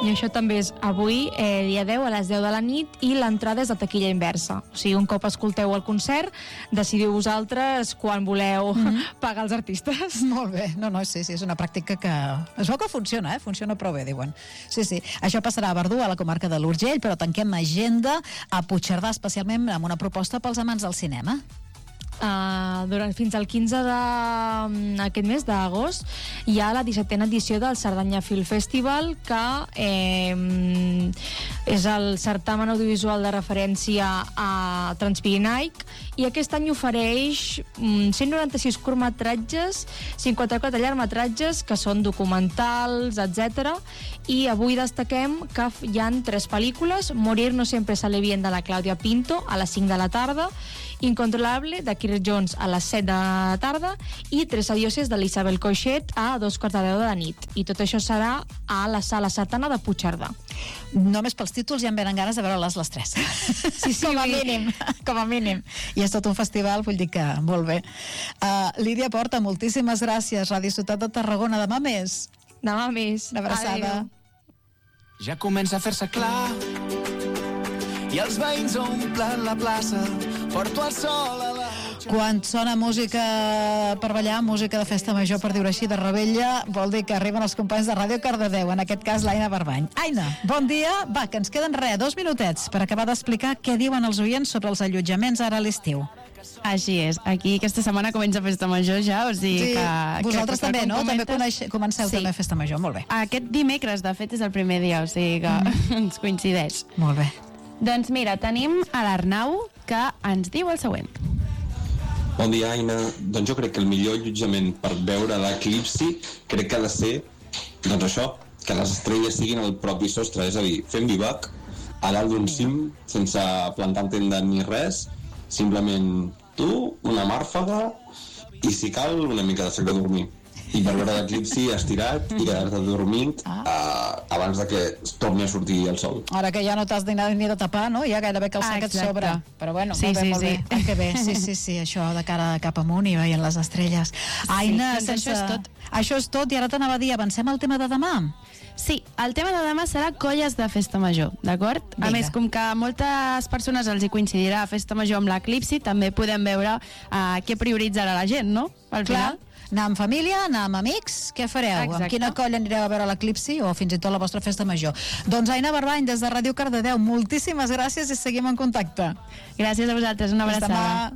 I això també és avui, dia 10, a les 10 de la nit, i l'entrada és a taquilla inversa. O sigui, un cop escolteu el concert, decidiu vosaltres quan voleu pagar els artistes. Molt bé, sí, és una pràctica que es veu que funciona, funciona prou bé, diuen. Sí, això passarà a Verdú, a la comarca de l'Urgell, però tanquem agenda a Puigcerdà, especialment amb una proposta pels amants del cinema. Fins al 15 d'aquest mes d'agost hi ha la 17a edició del Cerdanya Film Festival, que és el certamen audiovisual de referència a Transpirinaic, i aquest any ofereix 196 curtmetratges, 54 llargmetratges que són documentals, etc. I avui destaquem que hi ha 3 pel·lícules: Morir no siempre sale bien, de la Clàudia Pinto, a les 5 de la tarda, Incontrolable, de Kirk Jones, a les 7 de la tarda, i Tres adioses, de l'Isabel Coixet, a 2:15 de la nit. I tot això serà a la Sala Sartana de Puigcerdà. Només pels títols ja em venen ganes de veure-les les 3. Sí, com a mínim. I és tot un festival, vull dir que molt bé. Lídia Porta, moltíssimes gràcies. Ràdio Ciutat de Tarragona, demà més. Demà més. Una abraçada. Adéu. Ja comença a fer-se clar i els veïns omplen la plaça. Porto el sol a la... Quan sona música per ballar, música de festa major, per dir-ho així, de Rebella, vol dir que arriben els companys de Ràdio Cardedeu, en aquest cas l'Aina Barbany. Aina, bon dia. Va, que ens queden 2 minutets per acabar d'explicar què diuen els oients sobre els allotjaments ara a l'estiu. Així és, aquí aquesta setmana comença Festa Major ja, o sigui que... Vosaltres també, no? També comenceu també Festa Major, molt bé. Aquest dimecres, de fet, és el primer dia, o sigui que ens coincideix. Molt bé. Doncs mira, tenim a l'Arnau, que ens diu el següent. Bon dia, Aina. Doncs jo crec que el millor allotjament per veure l'eclipsi crec que ha de ser, doncs això, que les estrelles siguin al propi sostre, és a dir, fent bivac a dalt d'un cim, sense plantar tenda ni res, simplement tu, una màrfaga i, si cal, una mica de sac de dormir. I per veure l'eclipsi estirat i quedar-te dormint abans de que es torni a sortir el sol. Ara que ja no t'has ni de tapar, no? Ja gairebé que el sac et sobra. Però bueno, molt bé. Que bé, sí, això de cara cap amunt i veient les estrelles. Aina, això és tot, i ara t'anava a dir, avancem al tema de demà? Sí, el tema de demà serà colles de Festa Major, d'acord? A més, com que a moltes persones els hi coincidirà Festa Major amb l'eclipsi, també podem veure què prioritzarà la gent, no? Clar. Anar amb família, anar amb amics, què fareu? Exacte. Amb quina colla anireu a veure l'eclipsi o fins i tot la vostra festa major? Doncs Aina Barbany, des de Ràdio Cardedeu, moltíssimes gràcies i seguim en contacte. Gràcies a vosaltres, una abraçada.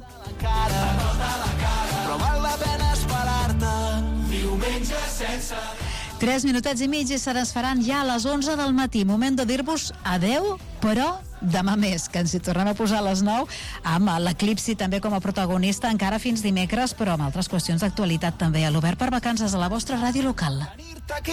Però val la pena esperar-te. Diumenge sense... 3 minutets i mig i se les faran ja a les 11 del matí. Moment de dir-vos adeu, però demà més, que ens hi tornem a posar a les 9 amb l'eclipsi també com a protagonista, encara fins dimecres, però amb altres qüestions d'actualitat també a l'Obert per Vacances a la vostra ràdio local.